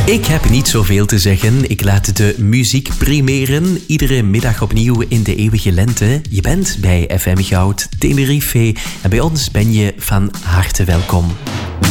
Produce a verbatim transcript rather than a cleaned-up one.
Ik heb niet zoveel te zeggen. Ik laat de muziek primeren. Iedere middag opnieuw in de eeuwige lente. Je bent bij F M Goud Tenerife. En bij ons ben je van harte welkom.